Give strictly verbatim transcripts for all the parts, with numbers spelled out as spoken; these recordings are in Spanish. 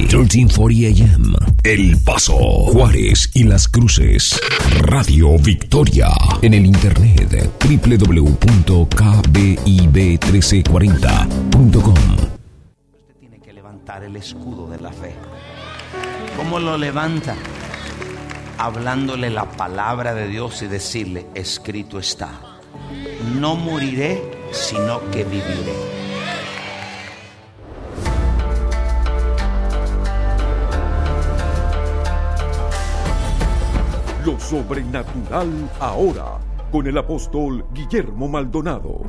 trece cuarenta A M, El Paso, Juárez y Las Cruces. Radio Victoria. En el internet doble u doble u doble u punto k b i b trece cuarenta punto com. Usted tiene que levantar el escudo de la fe. ¿Cómo lo levanta? Hablándole la palabra de Dios y decirle: escrito está, no moriré, sino que viviré. Lo sobrenatural ahora, con el apóstol Guillermo Maldonado.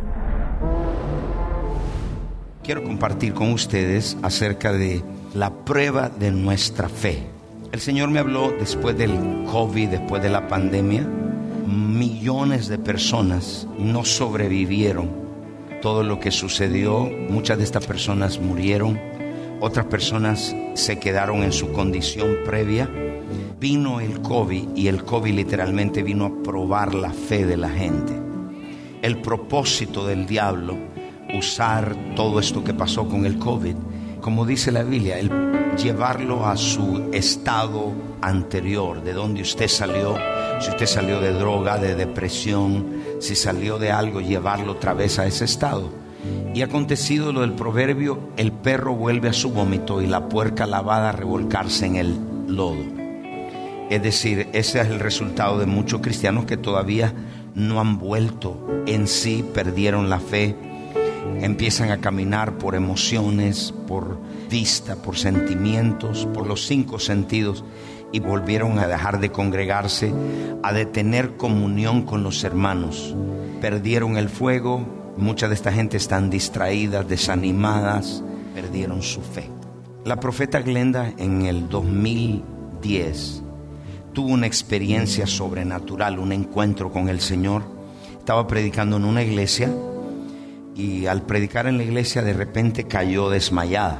Quiero compartir con ustedes acerca de la prueba de nuestra fe. El Señor me habló después del COVID, después de la pandemia. Millones de personas no sobrevivieron todo lo que sucedió. Muchas de estas personas murieron. Otras personas se quedaron en su condición previa. Vino el COVID y el COVID literalmente vino a probar la fe de la gente. El propósito del diablo, usar todo esto que pasó con el COVID, como dice la Biblia, el llevarlo a su estado anterior, de donde usted salió. Si usted salió de droga, de depresión, si salió de algo, llevarlo otra vez a ese estado. Y ha acontecido lo del proverbio: el perro vuelve a su vómito y la puerca lavada a revolcarse en el lodo. Es decir, ese es el resultado de muchos cristianos que todavía no han vuelto en sí, perdieron la fe, empiezan a caminar por emociones, por vista, por sentimientos, por los cinco sentidos, y volvieron a dejar de congregarse, a de tener comunión con los hermanos. Perdieron el fuego. Mucha de esta gente están distraídas, desanimadas, perdieron su fe. La profeta Glenda en el dos mil diez tuvo una experiencia sobrenatural, un encuentro con el Señor. Estaba predicando en una iglesia y al predicar en la iglesia de repente cayó desmayada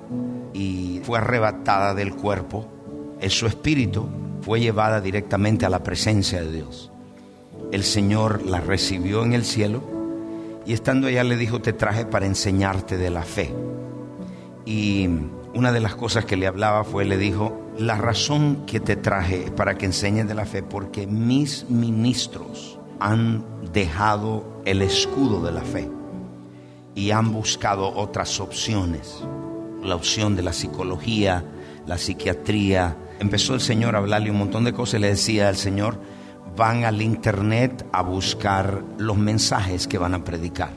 y fue arrebatada del cuerpo. En su espíritu fue llevada directamente a la presencia de Dios. El Señor la recibió en el cielo y estando allá le dijo: te traje para enseñarte de la fe. Y una de las cosas que le hablaba fue, le dijo: la razón que te traje es para que enseñes de la fe, porque mis ministros han dejado el escudo de la fe y han buscado otras opciones, la opción de la psicología, la psiquiatría. Empezó el Señor a hablarle un montón de cosas y le decía al Señor: van al internet a buscar los mensajes que van a predicar,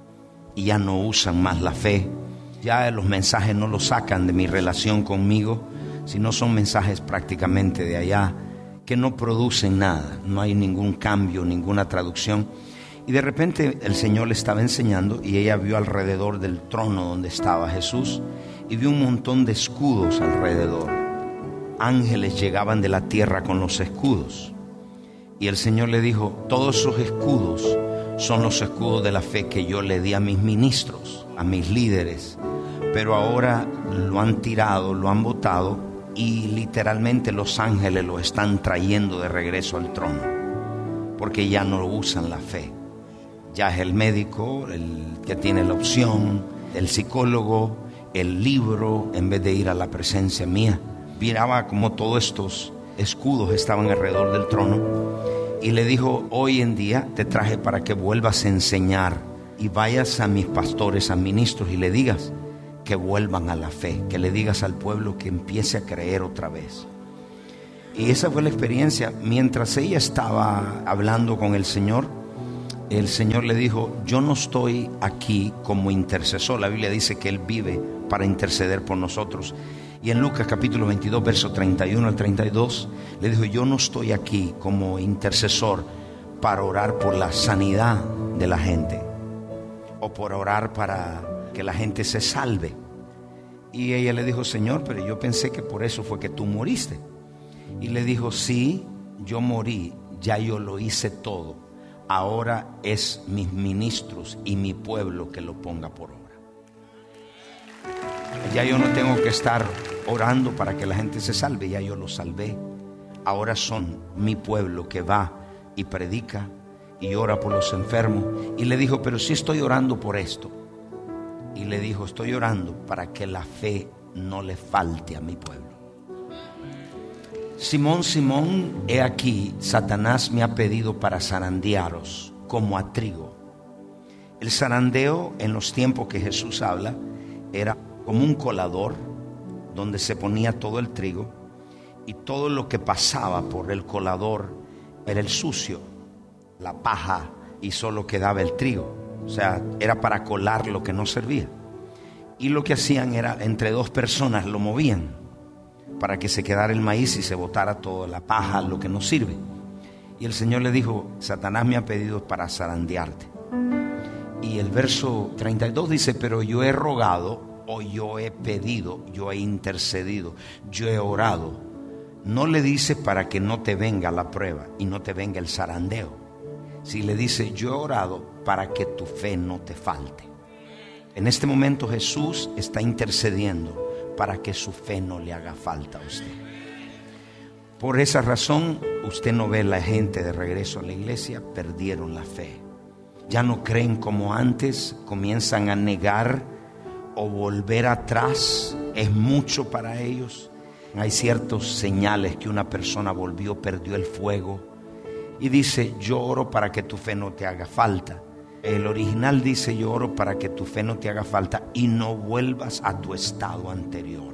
y ya no usan más la fe. Ya los mensajes no los sacan de mi relación conmigo, sino son mensajes prácticamente de allá que no producen nada, no hay ningún cambio, ninguna traducción. Y de repente el Señor le estaba enseñando y ella vio alrededor del trono donde estaba Jesús y vio un montón de escudos alrededor. Ángeles llegaban de la tierra con los escudos. Y el Señor le dijo: todos esos escudos son los escudos de la fe que yo le di a mis ministros, a mis líderes, pero ahora lo han tirado, lo han botado, y literalmente los ángeles lo están trayendo de regreso al trono, porque ya no usan la fe. Ya es el médico el que tiene la opción, el psicólogo, el libro, en vez de ir a la presencia mía. Miraba como todos estos escudos estaban alrededor del trono y le dijo: hoy en día te traje para que vuelvas a enseñar y vayas a mis pastores, a ministros, y le digas que vuelvan a la fe, que le digas al pueblo que empiece a creer otra vez. Y esa fue la experiencia. Mientras ella estaba hablando con el Señor, el Señor le dijo: yo no estoy aquí como intercesor. La Biblia dice que Él vive para interceder por nosotros. Y en Lucas capítulo veintidós, verso treinta y uno al treinta y dos, le dijo: yo no estoy aquí como intercesor para orar por la sanidad de la gente o por orar para que la gente se salve. Y ella le dijo: Señor, pero yo pensé que por eso fue que tú moriste. Y le dijo: sí, yo morí, ya yo lo hice todo. Ahora es mis ministros y mi pueblo que lo ponga por obra. Ya yo no tengo que estar orando para que la gente se salve, ya yo lo salvé. Ahora son mi pueblo que va y predica y ora por los enfermos. Y le dijo: pero sí estoy orando por esto. Y le dijo: estoy orando para que la fe no le falte a mi pueblo. Simón, Simón, he aquí, Satanás me ha pedido para zarandearos como a trigo. El zarandeo en los tiempos que Jesús habla era como un colador donde se ponía todo el trigo, y todo lo que pasaba por el colador era el sucio, la paja, y solo quedaba el trigo. O sea, era para colar lo que no servía. Y lo que hacían era, entre dos personas lo movían para que se quedara el maíz y se botara toda la paja, lo que no sirve. Y el Señor le dijo: Satanás me ha pedido para zarandearte. Y el verso treinta y dos dice: pero yo he rogado, o yo he pedido, yo he intercedido, yo he orado. No le dice para que no te venga la prueba y no te venga el zarandeo. Si le dice: yo he orado para que tu fe no te falte. En este momento Jesús está intercediendo para que su fe no le haga falta a usted. Por esa razón usted no ve a la gente de regreso a la iglesia. Perdieron la fe, ya no creen como antes, comienzan a negar o volver atrás. Es mucho para ellos. Hay ciertos señales que una persona volvió, perdió el fuego, y dice: yo oro para que tu fe no te haga falta. El original dice: yo oro para que tu fe no te haga falta y no vuelvas a tu estado anterior.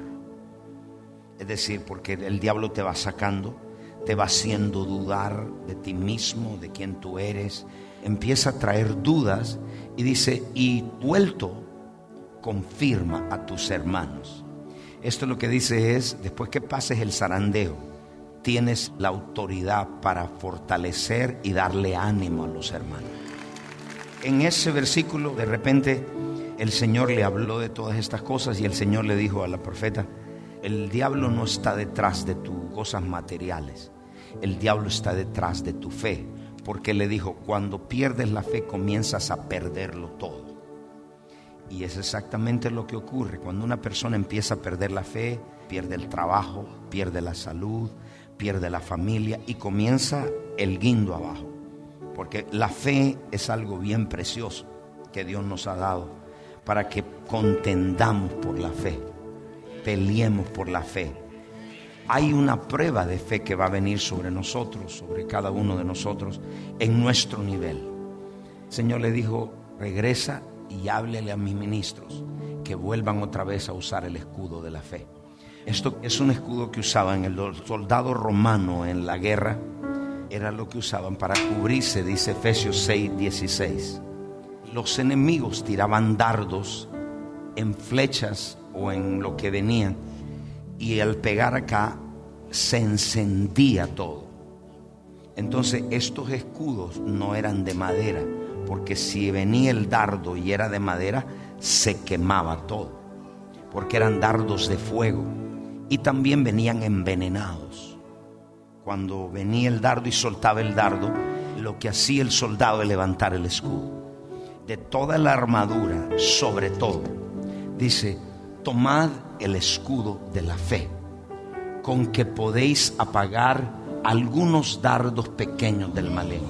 Es decir, porque el diablo te va sacando, te va haciendo dudar de ti mismo, de quién tú eres. Empieza a traer dudas y dice: y vuelto, confirma a tus hermanos. Esto lo que dice es: después que pases el zarandeo, tienes la autoridad para fortalecer y darle ánimo a los hermanos. En ese versículo, de repente, el Señor le habló de todas estas cosas, y el Señor le dijo a la profeta: el diablo no está detrás de tus cosas materiales, el diablo está detrás de tu fe, porque le dijo: cuando pierdes la fe comienzas a perderlo todo. Y es exactamente lo que ocurre cuando una persona empieza a perder la fe. Pierde el trabajo, pierde la salud, pierde la familia, y comienza el guindo abajo. Porque la fe es algo bien precioso que Dios nos ha dado para que contendamos por la fe, peleemos por la fe. Hay una prueba de fe que va a venir sobre nosotros, sobre cada uno de nosotros, en nuestro nivel. El Señor le dijo: regresa y háblele a mis ministros que vuelvan otra vez a usar el escudo de la fe. Esto es un escudo que usaban el soldado romano en la guerra. Era lo que usaban para cubrirse, dice Efesios seis dieciséis. Los enemigos tiraban dardos en flechas o en lo que venían, y al pegar acá se encendía todo. Entonces estos escudos no eran de madera, porque si venía el dardo y era de madera, se quemaba todo, porque eran dardos de fuego. Y también venían envenenados. Cuando venía el dardo y soltaba el dardo, lo que hacía el soldado es levantar el escudo. De toda la armadura, sobre todo, dice: tomad el escudo de la fe, con que podéis apagar algunos dardos pequeños del maligno.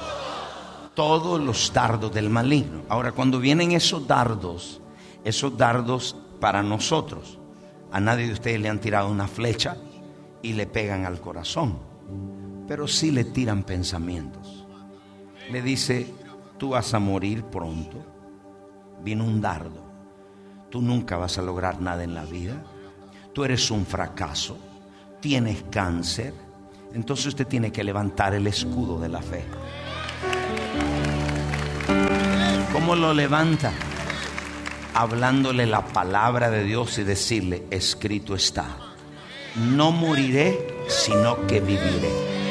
Todos los dardos del maligno. Ahora, cuando vienen esos dardos, esos dardos para nosotros, a nadie de ustedes le han tirado una flecha y le pegan al corazón, pero sí le tiran pensamientos. Le dice: tú vas a morir pronto, vino un dardo, tú nunca vas a lograr nada en la vida, tú eres un fracaso, tienes cáncer. Entonces usted tiene que levantar el escudo de la fe. ¿Cómo lo levanta? Hablándole la palabra de Dios y decirle: escrito está, no moriré, sino que viviré.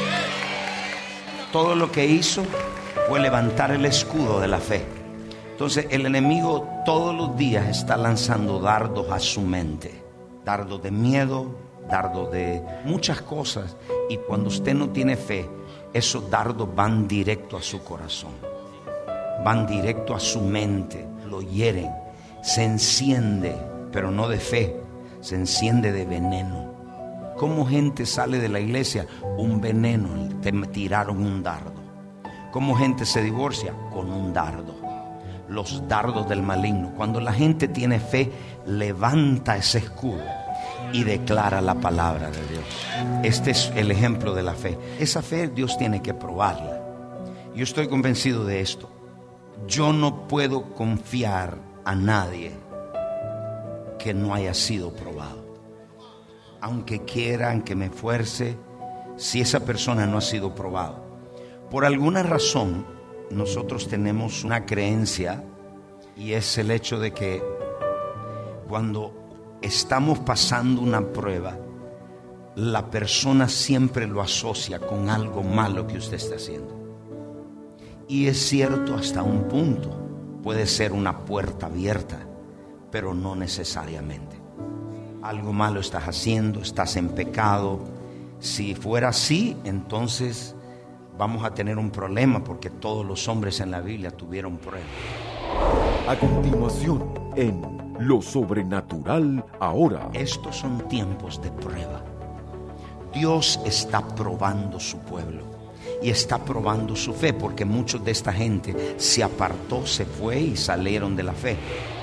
Todo lo que hizo fue levantar el escudo de la fe. Entonces el enemigo todos los días está lanzando dardos a su mente, dardos de miedo, dardos de muchas cosas, y cuando usted no tiene fe, esos dardos van directo a su corazón, van directo a su mente, lo hieren, se enciende, pero no de fe, se enciende de veneno. ¿Cómo gente sale de la iglesia? Un veneno, te tiraron un dardo. ¿Cómo gente se divorcia? Con un dardo. los dardos del maligno. Cuando la gente tiene fe, levanta ese escudo y declara la palabra de Dios. Este es el ejemplo de la fe. Esa fe Dios tiene que probarla. Yo estoy convencido de esto. Yo no puedo confiar a nadie que no haya sido probado. Aunque quieran que me esfuerce, si esa persona no ha sido probado. Por alguna razón, nosotros tenemos una creencia, y es el hecho de que cuando estamos pasando una prueba, la persona siempre lo asocia con algo malo que usted está haciendo. Y es cierto hasta un punto. Puede ser una puerta abierta, pero no necesariamente. Algo malo estás haciendo, estás en pecado. Si fuera así, entonces vamos a tener un problema, porque todos los hombres en la Biblia tuvieron pruebas. A continuación, en Lo Sobrenatural Ahora. Estos son tiempos de prueba. Dios está probando su pueblo y está probando su fe, porque muchos de esta gente se apartó, se fue y salieron de la fe.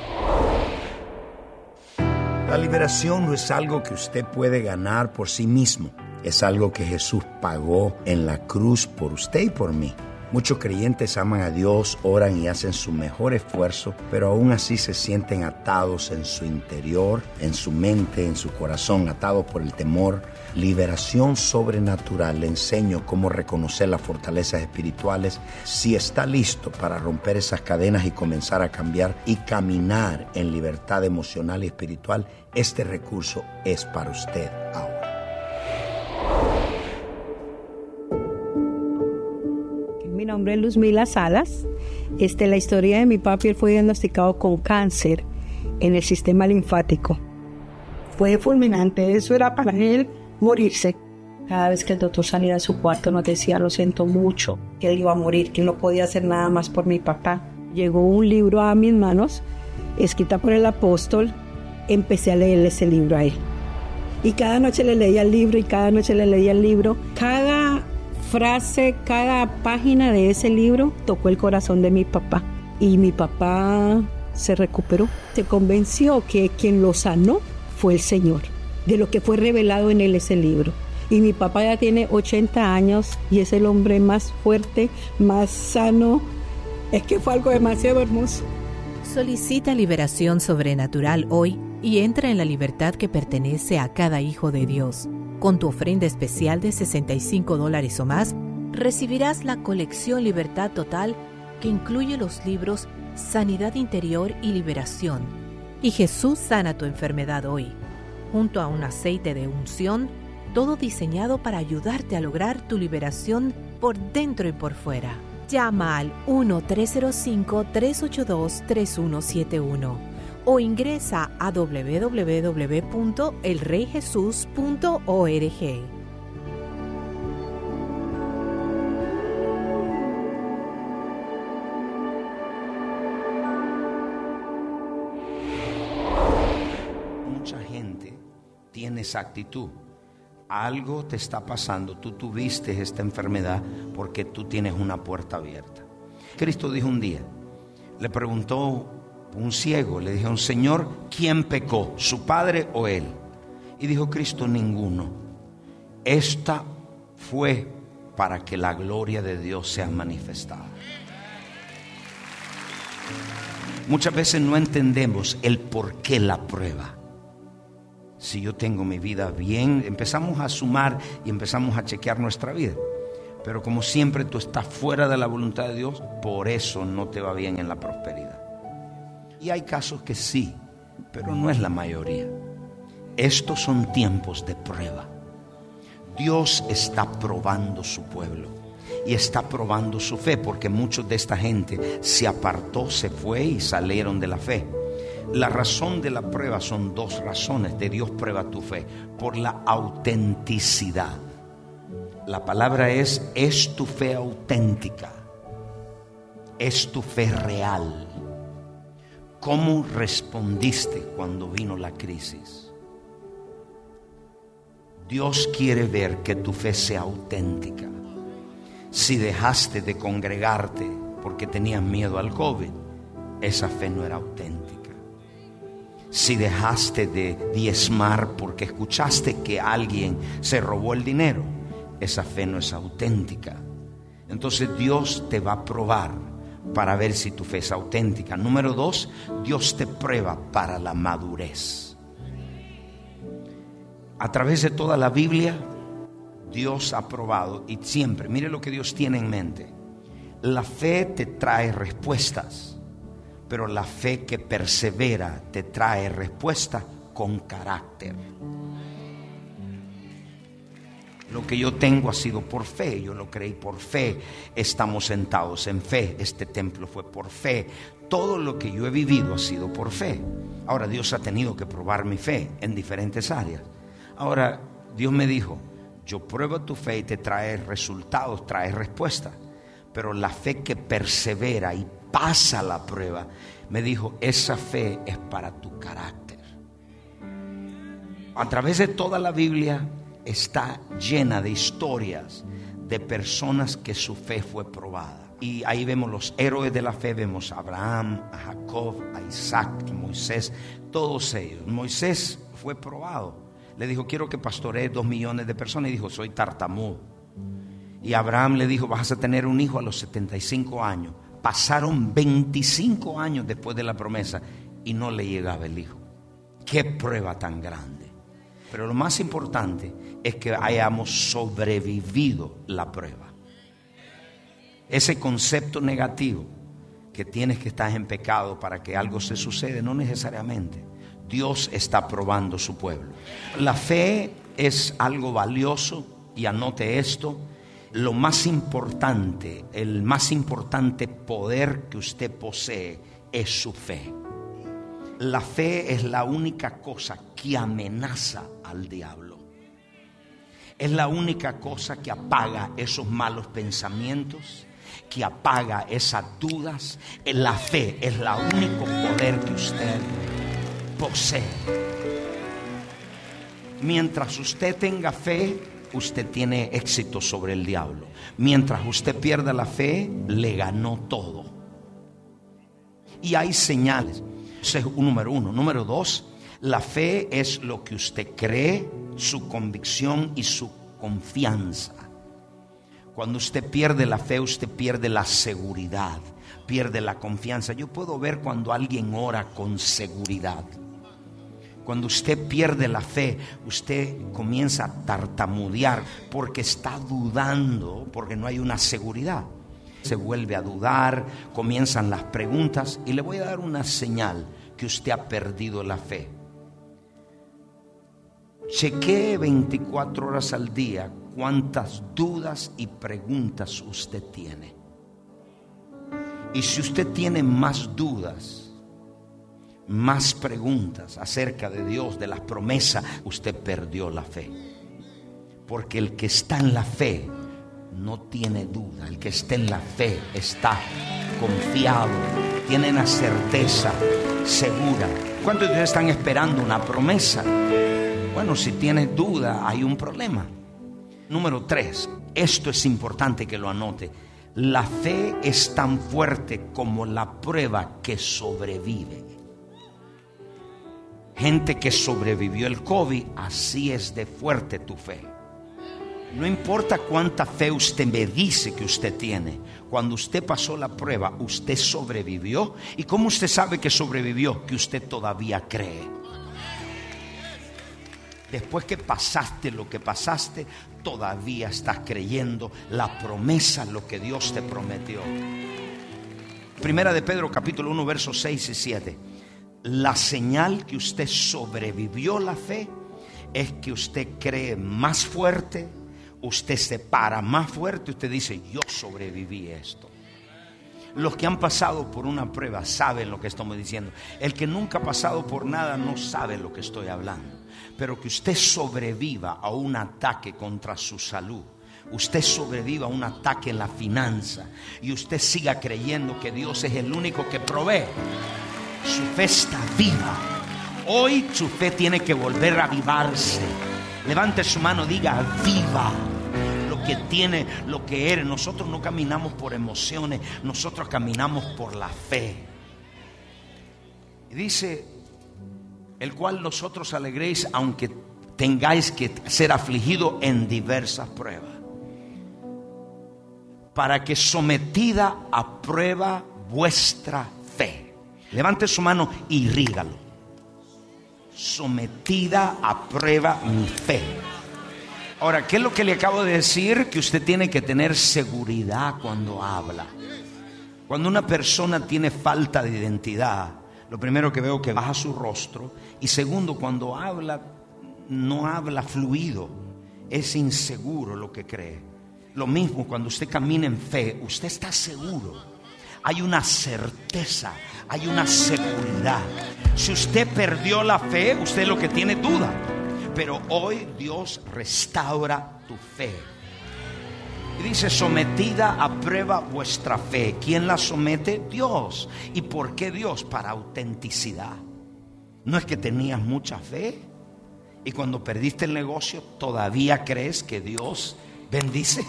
La liberación no es algo que usted puede ganar por sí mismo. Es algo que Jesús pagó en la cruz por usted y por mí. Muchos creyentes aman a Dios, oran y hacen su mejor esfuerzo, pero aún así se sienten atados en su interior, en su mente, en su corazón, atados por el temor. Liberación sobrenatural. Le enseño cómo reconocer las fortalezas espirituales. Si está listo para romper esas cadenas y comenzar a cambiar y caminar en libertad emocional y espiritual, este recurso es para usted ahora. Mi nombre es Luzmila Salas. Este, la historia de mi papi, él fue diagnosticado con cáncer en el sistema linfático. Fue fulminante, eso era para él morirse. Cada vez que el doctor salía de su cuarto nos decía, lo siento mucho, que él iba a morir, que él no podía hacer nada más por mi papá. Llegó un libro a mis manos, escrita por el apóstol. Empecé a leer ese libro a él. Y cada noche le leía el libro y cada noche le leía el libro. Cada frase, cada página de ese libro tocó el corazón de mi papá. Y mi papá se recuperó. Se convenció que quien lo sanó fue el Señor, de lo que fue revelado en él ese libro. Y mi papá ya tiene ochenta años y es el hombre más fuerte, más sano. Es que fue algo demasiado hermoso. Solicita liberación sobrenatural hoy y entra en la libertad que pertenece a cada hijo de Dios. Con tu ofrenda especial de sesenta y cinco dólares o más, recibirás la colección Libertad Total, que incluye los libros Sanidad Interior y Liberación y Jesús sana tu enfermedad hoy, junto a un aceite de unción, todo diseñado para ayudarte a lograr tu liberación por dentro y por fuera. Llama al uno tres cero cinco, tres ocho dos, tres uno siete uno. O ingresa a doble u doble u doble u punto el rey jesús punto org. Mucha gente tiene esa actitud. Algo te está pasando, tú tuviste esta enfermedad porque tú tienes una puerta abierta. Cristo dijo un día, le preguntó un ciego, le dijeron, Señor, ¿quién pecó, su padre o él? Y dijo Cristo, ninguno. Esta fue para que la gloria de Dios sea manifestada. Muchas veces no entendemos el por qué la prueba. Si yo tengo mi vida bien, empezamos a sumar y empezamos a chequear nuestra vida. Pero como siempre tú estás fuera de la voluntad de Dios, por eso no te va bien en la prosperidad. Y hay casos que sí, pero no es la mayoría. Estos son tiempos de prueba. Dios está probando su pueblo y está probando su fe, porque muchos de esta gente se apartó, se fue y salieron de la fe. La razón de la prueba son dos razones de Dios prueba tu fe. Por la autenticidad. La palabra es, es tu fe auténtica. Es tu fe real. ¿Cómo respondiste cuando vino la crisis? Dios quiere ver que tu fe sea auténtica. Si dejaste de congregarte porque tenías miedo al COVID, esa fe no era auténtica. Si dejaste de diezmar porque escuchaste que alguien se robó el dinero, esa fe no es auténtica. Entonces Dios te va a probar para ver si tu fe es auténtica. Número dos, Dios te prueba para la madurez. A través de toda la Biblia, Dios ha probado, y siempre, mire lo que Dios tiene en mente. La fe te trae respuestas, pero la fe que persevera te trae respuesta con carácter. Lo que yo tengo ha sido por fe, yo lo creí por fe, estamos sentados en fe, este templo fue por fe, todo lo que yo he vivido ha sido por fe. Ahora Dios ha tenido que probar mi fe en diferentes áreas. Ahora Dios me dijo, yo pruebo tu fe y te trae resultados, trae respuestas, pero la fe que persevera y pasa la prueba, me dijo, esa fe es para tu carácter. A través de toda la Biblia está llena de historias de personas que su fe fue probada. Y ahí vemos los héroes de la fe, vemos a Abraham, a Jacob, a Isaac, a Moisés, todos ellos. Moisés fue probado. Le dijo, quiero que pastoree dos millones de personas. Y dijo, soy tartamudo. Y Abraham le dijo, vas a tener un hijo a los setenta y cinco años. Pasaron veinticinco años después de la promesa y no le llegaba el hijo. Qué prueba tan grande. Pero lo más importante es que hayamos sobrevivido la prueba. Ese concepto negativo que tienes que estar en pecado para que algo se suceda, no necesariamente. Dios está probando su pueblo. La fe es algo valioso, y anote esto. Lo más importante, el más importante poder que usted posee es su fe. La fe es la única cosa que amenaza al diablo. Es la única cosa que apaga esos malos pensamientos, que apaga esas dudas. La fe es el único poder que usted posee. Mientras usted tenga fe, usted tiene éxito sobre el diablo. Mientras usted pierda la fe, le ganó todo. Y hay señales. Ese es un número uno. Número dos, la fe es lo que usted cree, su convicción y su confianza. Cuando usted pierde la fe, usted pierde la seguridad, pierde la confianza. Yo puedo ver cuando alguien ora con seguridad. Cuando usted pierde la fe, usted comienza a tartamudear porque está dudando, porque no hay una seguridad. Se vuelve a dudar, comienzan las preguntas, y le voy a dar una señal que usted ha perdido la fe. Chequee veinticuatro horas al día cuántas dudas y preguntas usted tiene. Y si usted tiene más dudas, más preguntas acerca de Dios, de las promesas, usted perdió la fe. Porque el que está en la fe no tiene duda. El que está en la fe está confiado, tiene una certeza segura. ¿Cuántos de ustedes están esperando una promesa? Bueno, si tienes duda, hay un problema. Número tres, esto es importante que lo anote. La fe es tan fuerte como la prueba que sobrevive. Gente que sobrevivió el COVID, así es de fuerte tu fe. No importa cuánta fe usted me dice que usted tiene, cuando usted pasó la prueba, usted sobrevivió. ¿Y cómo usted sabe que sobrevivió? Que usted todavía cree. Después que pasaste lo que pasaste, todavía estás creyendo la promesa, lo que Dios te prometió. Primera de Pedro capítulo uno versos seis y siete. La señal que usted sobrevivió la fe es que usted cree más fuerte, usted se para más fuerte, usted dice, yo sobreviví esto. Los que han pasado por una prueba saben lo que estamos diciendo. El que nunca ha pasado por nada no sabe lo que estoy hablando. Pero que usted sobreviva a un ataque contra su salud, usted sobreviva a un ataque en la finanza, y usted siga creyendo que Dios es el único que provee, su fe está viva. Hoy su fe tiene que volver a avivarse. Levante su mano, diga viva lo que tiene, lo que eres. Nosotros no caminamos por emociones, nosotros caminamos por la fe. Y dice, el cual nosotros alegréis aunque tengáis que ser afligido en diversas pruebas, para que sometida a prueba vuestra fe. Levante su mano y rígalo. Sometida a prueba mi fe. Ahora, ¿qué es lo que le acabo de decir? Que usted tiene que tener seguridad cuando habla. Cuando una persona tiene falta de identidad, lo primero que veo es que baja su rostro. Y segundo, cuando habla, no habla fluido. Es inseguro lo que cree. Lo mismo cuando usted camina en fe, usted está seguro. Hay una certeza, hay una seguridad. Si usted perdió la fe, usted lo que tiene es duda. Pero hoy Dios restaura tu fe. Y dice, sometida a prueba vuestra fe. ¿Quién la somete? Dios. ¿Y por qué Dios? Para autenticidad. No es que tenías mucha fe y cuando perdiste el negocio todavía crees que Dios bendice.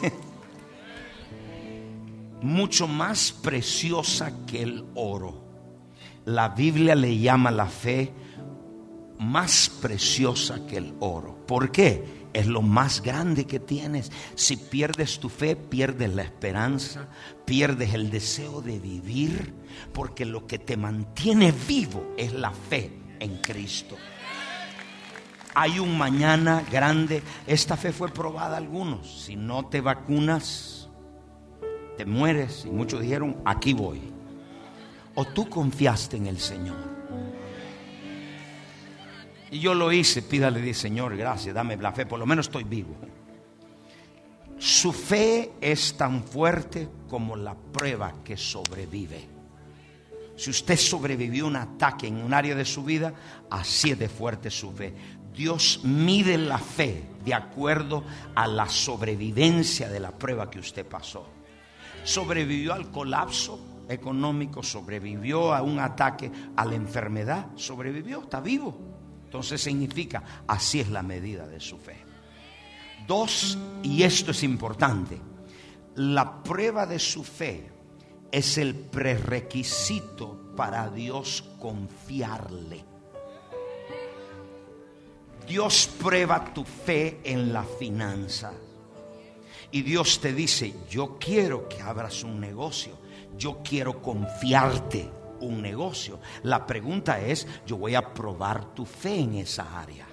Mucho más preciosa que el oro. La Biblia le llama la fe más preciosa que el oro. ¿Por qué? Es lo más grande que tienes. Si pierdes tu fe, pierdes la esperanza, pierdes el deseo de vivir, porque lo que te mantiene vivo es la fe en Cristo. Hay un mañana grande. Esta fe fue probada a algunos. Si no te vacunas, te mueres. Y muchos dijeron, aquí voy. O tú confiaste en el Señor. Y yo lo hice. Pídale, di, Señor, gracias, dame la fe, por lo menos estoy vivo. Su fe es tan fuerte como la prueba que sobrevive. Si usted sobrevivió un ataque en un área de su vida, así es de fuerte su fe. Dios mide la fe de acuerdo a la sobrevivencia de la prueba que usted pasó. Sobrevivió al colapso económico, sobrevivió a un ataque, a la enfermedad, sobrevivió, está vivo. Entonces significa, así es la medida de su fe. Dos, y esto es importante, la prueba de su fe es el prerequisito para Dios confiarle. Dios prueba tu fe en la finanza. Y Dios te dice, yo quiero que abras un negocio. Yo quiero confiarte un negocio. La pregunta es, yo voy a probar tu fe en esa área.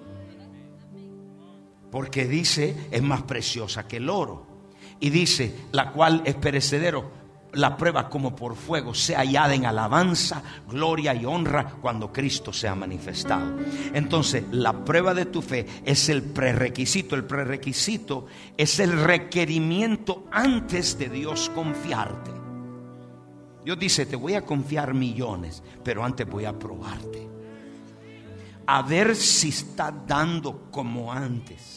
Porque dice, es más preciosa que el oro. Y dice, la cual es perecedero. La prueba como por fuego sea hallada en alabanza, gloria y honra cuando Cristo sea manifestado. Entonces la prueba de tu fe es el prerequisito. El prerequisito es el requerimiento antes de Dios confiarte. Dios dice, te voy a confiar millones, pero antes voy a probarte, a ver si está dando como antes.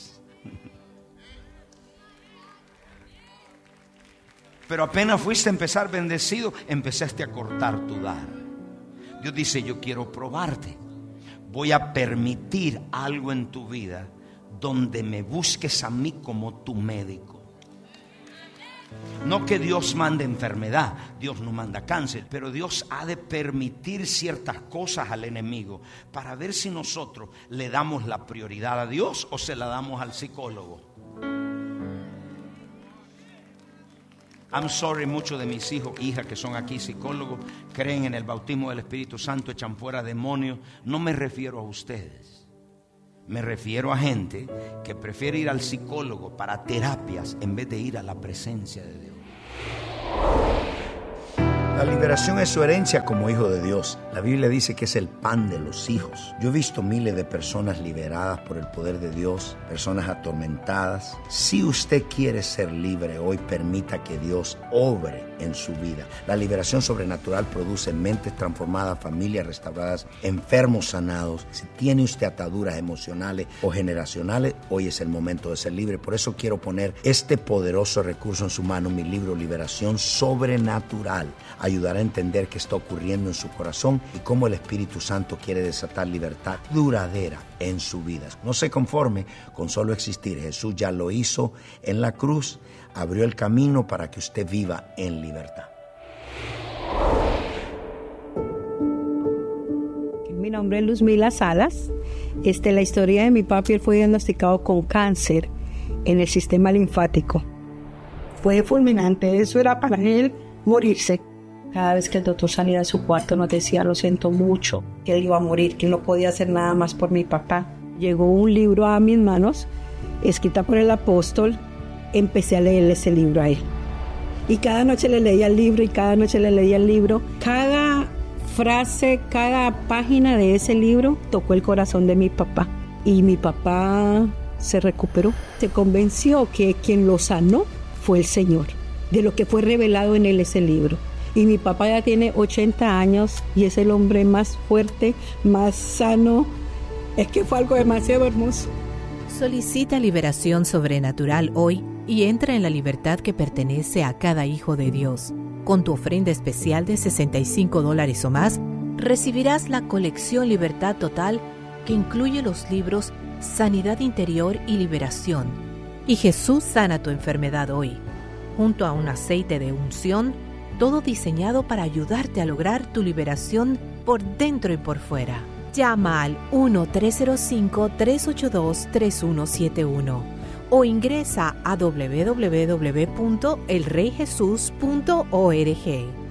Pero apenas fuiste a empezar bendecido, empezaste a cortar tu dar. Dios dice, yo quiero probarte. Voy a permitir algo en tu vida donde me busques a mí como tu médico. No que Dios mande enfermedad, Dios no manda cáncer, pero Dios ha de permitir ciertas cosas al enemigo para ver si nosotros le damos la prioridad a Dios o se la damos al psicólogo. I'm sorry, muchos de mis hijos e hijas que son aquí psicólogos creen en el bautismo del Espíritu Santo, echan fuera demonios. No me refiero a ustedes, me refiero a gente que prefiere ir al psicólogo para terapias en vez de ir a la presencia de Dios. La liberación es su herencia como hijo de Dios. La Biblia dice que es el pan de los hijos. Yo he visto miles de personas liberadas por el poder de Dios, personas atormentadas. Si usted quiere ser libre hoy, permita que Dios obre en su vida. La liberación sobrenatural produce mentes transformadas, familias restauradas, enfermos sanados. Si tiene usted ataduras emocionales o generacionales, hoy es el momento de ser libre. Por eso quiero poner este poderoso recurso en su mano, mi libro Liberación Sobrenatural. Ayudará a entender qué está ocurriendo en su corazón y cómo el Espíritu Santo quiere desatar libertad duradera en su vida. No se conforme con solo existir. Jesús ya lo hizo en la cruz, abrió el camino para que usted viva en libertad. Mi nombre es Luzmila Salas. Este, la historia de mi papi, él fue diagnosticado con cáncer en el sistema linfático. Fue fulminante, eso era para él morirse. Cada vez que el doctor salía de su cuarto nos decía, lo siento mucho, que él iba a morir, que él no podía hacer nada más por mi papá. Llegó un libro a mis manos, escrita por el apóstol. Empecé a leer ese libro a él. Y cada noche le leía el libro y cada noche le leía el libro. Cada frase, cada página de ese libro tocó el corazón de mi papá. Y mi papá se recuperó. Se convenció que quien lo sanó fue el Señor, de lo que fue revelado en él ese libro. Y mi papá ya tiene ochenta años y es el hombre más fuerte, más sano. Es que fue algo demasiado hermoso. Solicita liberación sobrenatural hoy y entra en la libertad que pertenece a cada hijo de Dios. Con tu ofrenda especial de sesenta y cinco dólares o más, recibirás la colección Libertad Total, que incluye los libros Sanidad Interior y Liberación y Jesús sana tu enfermedad hoy, junto a un aceite de unción, todo diseñado para ayudarte a lograr tu liberación por dentro y por fuera. Llama al uno tres cero cinco, tres ocho dos, tres uno siete uno o ingresa a doble u doble u doble u punto el rey jesús punto org.